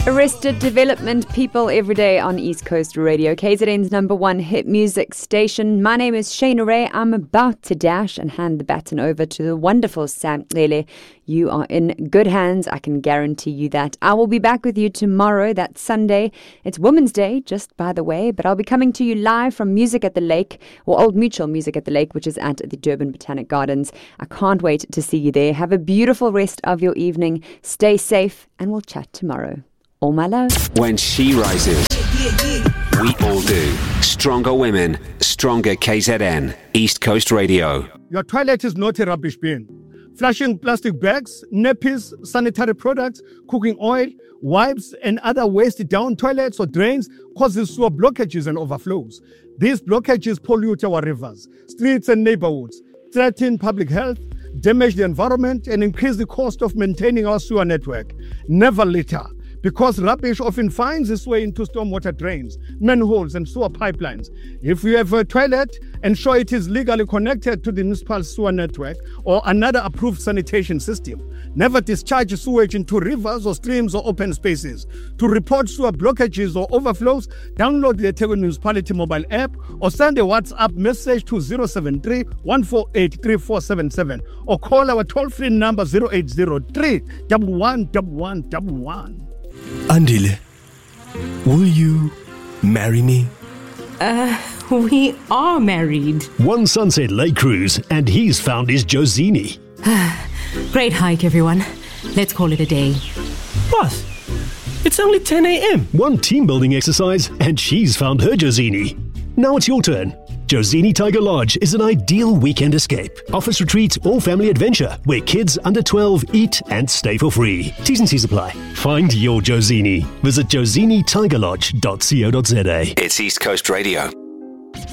Arrested Development, people every day on East Coast Radio, KZN's #1 hit music station. My name is Shayna Ray. I'm about to dash and hand the baton over to the wonderful Sam Lele. You are in good hands, I can guarantee you that. I will be back with you tomorrow, that's Sunday. It's Women's Day, just by the way, but I'll be coming to you live from Music at the Lake, or Old Mutual Music at the Lake, which is at the Durban Botanic Gardens. I can't wait to see you there. Have a beautiful rest of your evening. Stay safe, and we'll chat tomorrow. All my love. When she rises, we all do. Stronger women, stronger KZN. East Coast Radio. Your toilet is not a rubbish bin. Flushing plastic bags, nappies, sanitary products, cooking oil, wipes, and other waste down toilets or drains causes sewer blockages and overflows. These blockages pollute our rivers, streets, and neighborhoods, threaten public health, damage the environment, and increase the cost of maintaining our sewer network. Never litter, because rubbish often finds its way into stormwater drains, manholes, and sewer pipelines. If you have a toilet, ensure it is legally connected to the municipal sewer network or another approved sanitation system. Never discharge sewage into rivers or streams or open spaces. To report sewer blockages or overflows, download the eThekwini Municipality mobile app or send a WhatsApp message to 073 148 3477 or call our toll-free number 0803 111111. Andile, will you marry me? We are married. One Sunset Lake cruise, and he's found his Josini. Great hike, everyone. Let's call it a day. What? It's only 10 a.m. One team building exercise, and she's found her Josini. Now it's your turn. Josini Tiger Lodge is an ideal weekend escape. Office retreat or family adventure where kids under 12 eat and stay for free. T's and C's apply. Find your Josini. Visit josinitigerlodge.co.za. It's East Coast Radio.